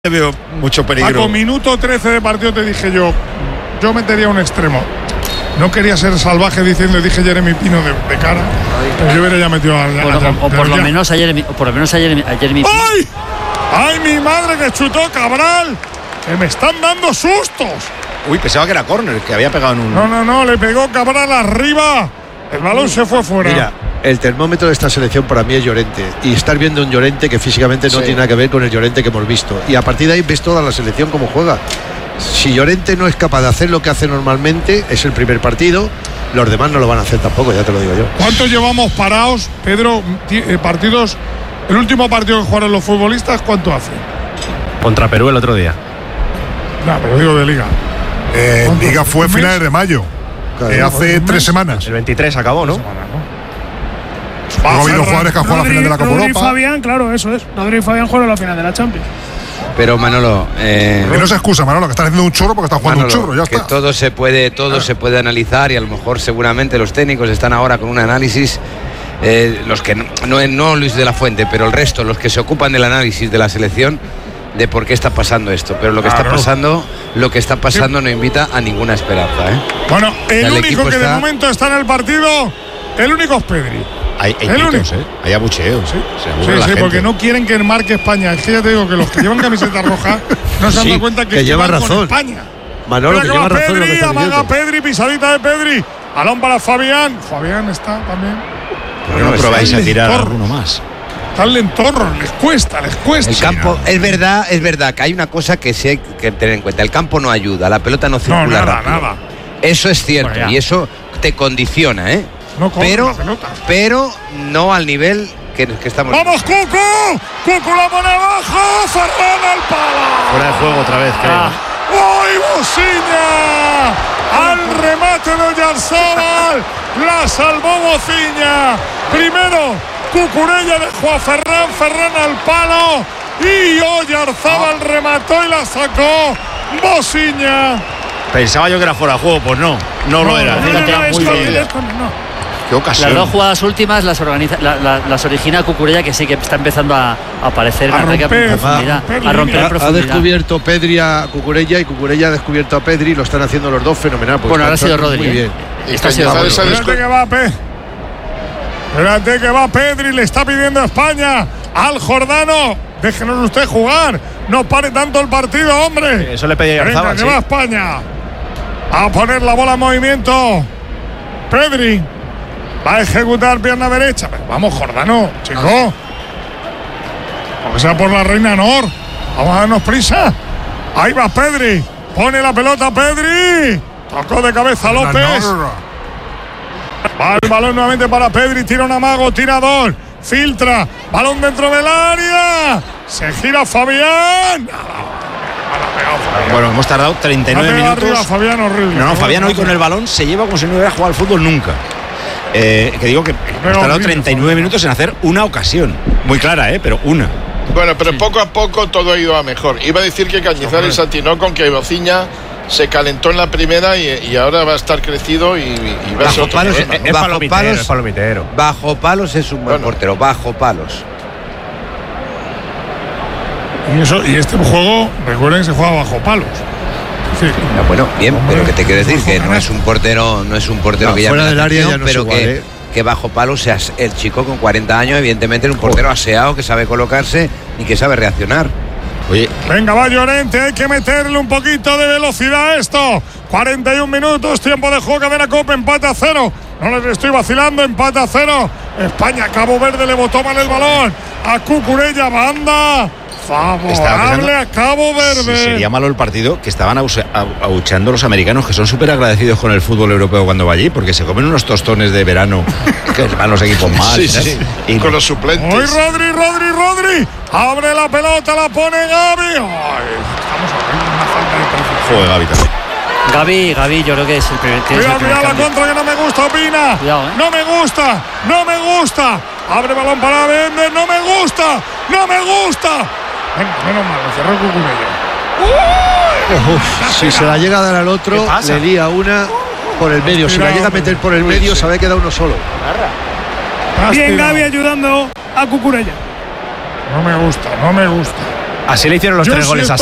Veo mucho peligro. Paco, minuto 13 de partido te dije yo metería un extremo. No quería ser salvaje dije Jeremy Pino de cara. Pero yo hubiera ya metido por lo menos a Jeremy Pino. ¡Ay! ¡Ay, mi madre, que chutó Cabral! ¡Que me están dando sustos! Uy, pensaba que era córner, que había pegado en un... No, le pegó Cabral arriba. El balón se fue fuera. Mira, el termómetro de esta selección para mí es Llorente. Y estar viendo un Llorente que físicamente no tiene nada que ver con el Llorente que hemos visto. Y a partir de ahí ves toda la selección cómo juega. Si Llorente no es capaz de hacer lo que hace normalmente, es el primer partido. Los demás no lo van a hacer tampoco, ya te lo digo yo. ¿Cuántos llevamos parados, Pedro, partidos? El último partido que jugaron los futbolistas, ¿cuánto hace? Contra Perú el otro día. No, pero digo de Liga. Liga fue finales de mayo. Hace 3 semanas. El 23 acabó, ¿no? Ha habido jugadores que han jugado la final de la Copa Rodri Europa. y Fabián, claro, eso es. Rodri y Fabián jugaron la final de la Champions. Pero Manolo, que no se excusa, Manolo, que estás haciendo un churro porque estás jugando Manolo, un churro, ya que está. todo se puede analizar y a lo mejor seguramente los técnicos están ahora con un análisis, los que no Luis de la Fuente, pero el resto, los que se ocupan del análisis de la selección, de por qué está pasando esto. Pero lo que está pasando no invita a ninguna esperanza, ¿eh? Bueno, el único que está... de momento está en el partido, el único es Pedri. Hay gritos, hay abucheos. Sí, porque no quieren que marque España. Es que ya te digo que los que llevan camiseta roja no se han dado cuenta que lleva razón. España. Manolo, que lleva razón lo que está amaga Pedri, pisadita de Pedri. Balón para Fabián. Fabián está también. ¿Por qué no probáis a tirar alguno más? Están lentorros, les cuesta. El campo, es verdad que hay una cosa que sí hay que tener en cuenta. El campo no ayuda, la pelota no circula rápido. Nada. Eso es cierto, y eso te condiciona, ¿eh? Pero no al nivel que estamos. ¡Vamos, Cucu! ¡Cucu la pone abajo! ¡Ferran al palo! Fuera de juego otra vez, creo. ¡Ay, Bociña! Al remate de Oyarzabal. La salvó Bociña. Primero, Cucurella dejó a Ferran al palo. Y Oyarzabal remató y la sacó Bociña. Pensaba yo que era fuera de juego, pues no lo era. Muy bien. Qué ocasión. Las dos jugadas últimas las origina Cucurella, que sí que está empezando a aparecer a romper en profundidad. Ha descubierto Pedri a Cucurella y Cucurella ha descubierto a Pedri. Lo están haciendo los dos fenomenal. Bueno, ahora ha sido Rodri. Muy bien. Espérate que va Pedri, le está pidiendo a España al Jordano. Déjenos usted jugar. No pare tanto el partido, hombre. Eso le pedía Venga, que va España. A poner la bola en movimiento. Pedri va a ejecutar pierna derecha. Pero vamos, Jordano, chico. Aunque sea por la reina Nor. Vamos a darnos prisa. Ahí va Pedri. Pone la pelota Pedri. Tocó de cabeza López. Va el balón nuevamente para Pedri. Tira un amago, tirador. Filtra. Balón dentro del área. Se gira Fabián. Bueno, hemos tardado 39 minutos. Arriba, Fabián, horrible. No, Fabián hoy con el balón se lleva como si no hubiera jugado al fútbol nunca. Que digo que hemos tardado 39 minutos en hacer una ocasión. Muy clara, pero una. Bueno, pero poco a poco todo ha ido a mejor. Iba a decir que Cañizares atinó con que Bociña se calentó en la primera y ahora va a estar crecido y va a ser otro problema. Es palomitero. Bajo palos es un buen portero, bajo palos. Y este juego, recuerden que se juega bajo palos. Sí. Bueno, bien, pero que te quiero decir que no es un portero que ya fuera del área ya no pero es igual, que bajo palos sea el chico con 40 años, evidentemente es un portero aseado que sabe colocarse y que sabe reaccionar. Oye, venga, va Llorente, hay que meterle un poquito de velocidad a esto. 41 minutos, tiempo de juego, cadena Copa, empate a 0. No les estoy vacilando, empate a 0. España, Cabo Verde le botó mal el balón a Cucurella, banda favorable a Cabo Verde. Sí, sería malo el partido que estaban abucheando los americanos, que son súper agradecidos con el fútbol europeo cuando va allí, porque se comen unos tostones de verano que van los equipos mal. Sí. Y con los suplentes. Hoy Rodri. Abre la pelota, la pone Gavi. Estamos haciendo una falta de confianza. Joder, Gavi también. Gavi, yo creo que es el primer. Cuidado, la contra que no me gusta, Opina. Cuidado, No me gusta. Abre balón para Bender, no me gusta. Venga, menos mal, lo cerró Cucurella. Si se la llega a dar al otro, le lía una por el medio. Si la llega a meter por el medio, sabe que da uno solo. Bien Gavi ayudando a Cucurella. No me gusta. Así le hicieron los 3 goles a